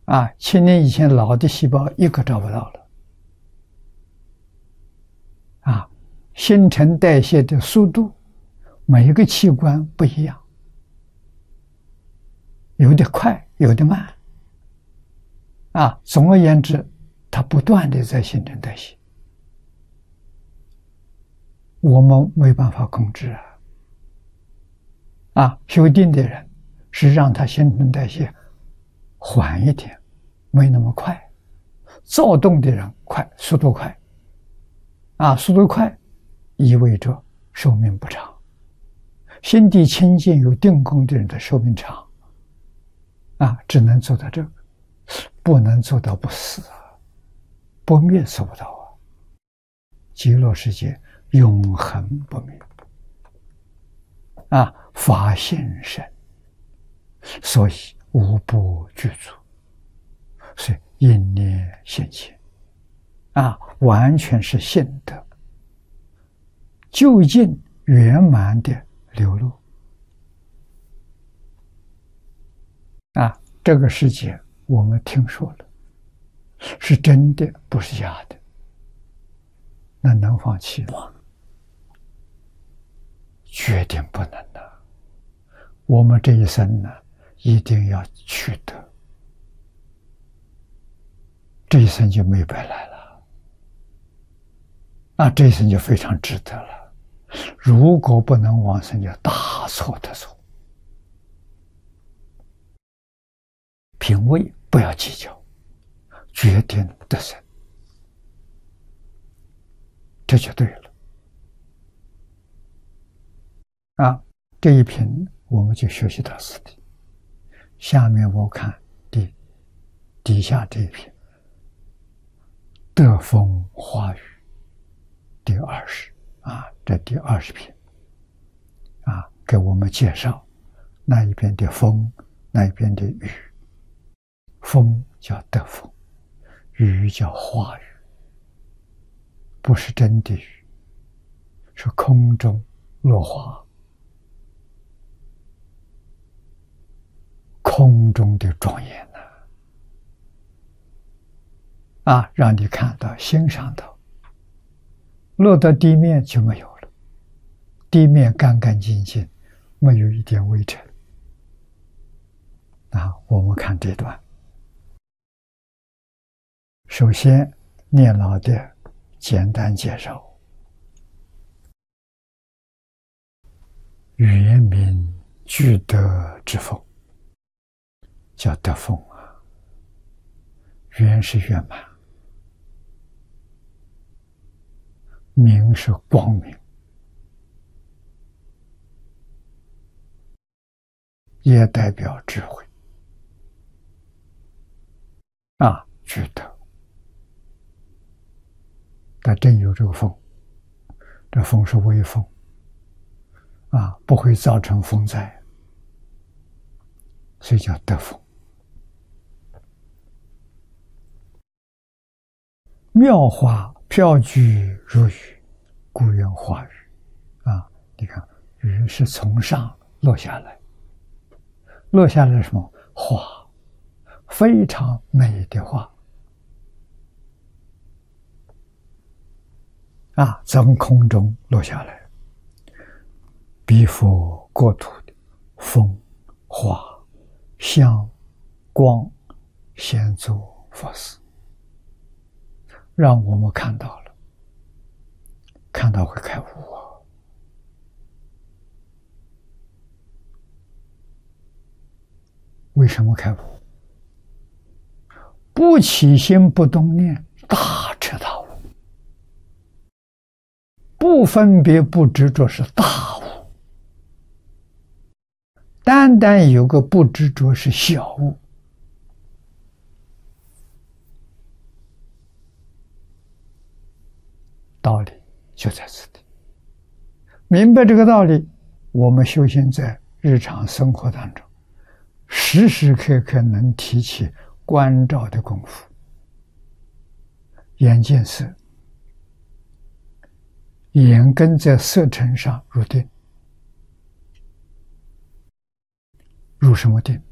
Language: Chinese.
1000年以前老的细胞一个找不到了。新陈代谢的速度，每一个器官不一样，有的快，有的慢。总而言之，它不断的在新陈代谢，我们没办法控制修定的人是让它新陈代谢缓一点，没那么快。躁动的人快，速度快，速度快意味着寿命不长。心地清净有定功的人的寿命长，只能做到这个，不能做到不死不灭做不到极乐世界永恒不灭法性身，所以无不具足，所以应念现前完全是性德究竟圆满的流露这个世界我们听说了，是真的，不是假的，那能放弃吗？决定不能我们这一生一定要取得，这一生就没白来了这一生就非常值得了。如果不能往生，就大错特错。品位不要计较，决定得生，这就对了这一品我们就学习到此地。下面我看底下这一品，德风化雨第20这第20品给我们介绍那一边的风，那一边的雨。风叫德风，雨叫化雨，不是真的雨，是空中落花，空中的庄严让你看到欣赏到，落到地面就没有了，地面干干净净，没有一点微尘我们看这段，首先念老的简单介绍，圆明具德之风，叫德风圆是圆满，明是光明，也代表智慧具德。但真有这个风，这风是微风不会造成风灾，所以叫德风。妙花飘居如雨，故曰花雨你看雨是从上落下来，落下来什么花，非常美的花从空中落下来，彼佛国土的风花香光显作佛事，让我们看到了，看到会开悟为什么开悟？不起心不动念，大彻大悟；不分别不执着，是大悟。单单有个不执着是小悟。道理就在此地。明白这个道理，我们修行在日常生活当中，时时刻刻能提起关照的功夫。眼见色，眼根在色尘上入定，入什么定？